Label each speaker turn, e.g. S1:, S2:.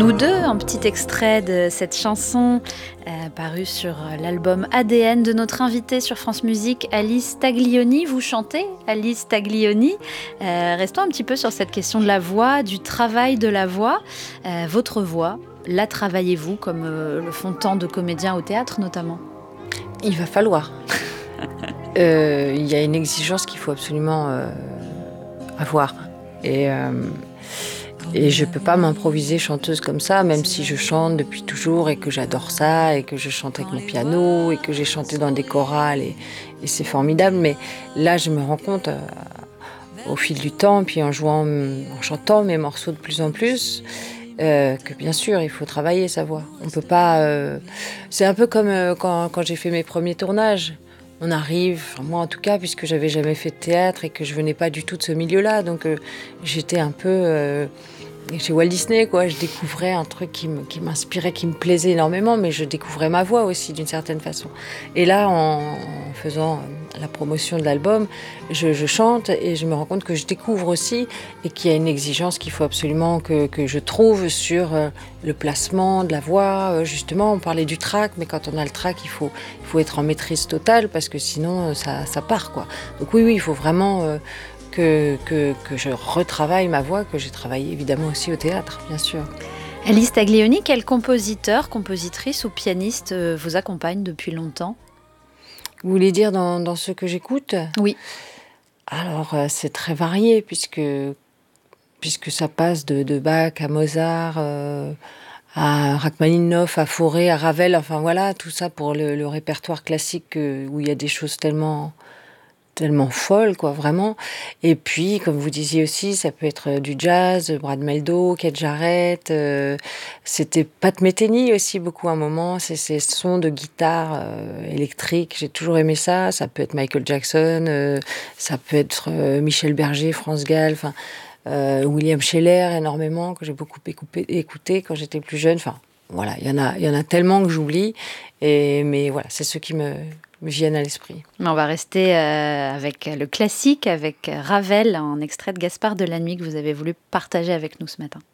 S1: Nous deux, un petit extrait de cette chanson parue sur l'album ADN de notre invitée sur France Musique, Alice Taglioni. Vous chantez, Alice Taglioni. Restons un petit peu sur cette question de la voix, du travail de la voix. Votre voix, la travaillez-vous comme le font tant de comédiens au théâtre notamment ?
S2: Il va falloir. Il y a une exigence qu'il faut absolument avoir. Et je peux pas m'improviser chanteuse comme ça, même si je chante depuis toujours et que j'adore ça, et que je chante avec mon piano, et que j'ai chanté dans des chorales, et c'est formidable. Mais là, je me rends compte, au fil du temps, puis en chantant mes morceaux de plus en plus, que bien sûr, il faut travailler sa voix. On peut pas... C'est un peu comme quand j'ai fait mes premiers tournages. On arrive, enfin, moi en tout cas, puisque j'avais jamais fait de théâtre et que je venais pas du tout de ce milieu-là, donc j'étais un peu chez Walt Disney, quoi. Je découvrais un truc qui m'inspirait, qui me plaisait énormément, mais je découvrais ma voix aussi d'une certaine façon. Et là, en faisant la promotion de l'album, je chante et je me rends compte que je découvre aussi et qu'il y a une exigence qu'il faut absolument que je trouve sur le placement de la voix. Justement, on parlait du track, mais quand on a le track, il faut être en maîtrise totale parce que sinon, ça part, quoi. Donc oui, il faut vraiment... que je retravaille ma voix, que j'ai travaillé évidemment aussi au théâtre, bien sûr.
S1: Alice Taglioni, quel compositeur, compositrice ou pianiste vous accompagne depuis longtemps ?
S2: Vous voulez dire dans ce que j'écoute ?
S1: Oui.
S2: Alors, c'est très varié, puisque ça passe de Bach à Mozart, à Rachmaninoff, à Fauré, à Ravel, enfin voilà, tout ça pour le répertoire classique où il y a des choses tellement folle, quoi, vraiment. Et puis, comme vous disiez aussi, ça peut être du jazz, Brad Mehldau, Keith Jarrett. C'était Pat Metheny aussi, beaucoup, à un moment. Ces sons de guitare électrique, j'ai toujours aimé ça. Ça peut être Michael Jackson, ça peut être Michel Berger, France Gall, enfin, William Scheller, énormément, que j'ai beaucoup écouté quand j'étais plus jeune. Enfin, voilà, il y en a tellement que j'oublie. Mais voilà, c'est ceux qui me viennent à l'esprit.
S1: On va rester avec le classique, avec Ravel, un extrait de Gaspard de la Nuit que vous avez voulu partager avec nous ce matin.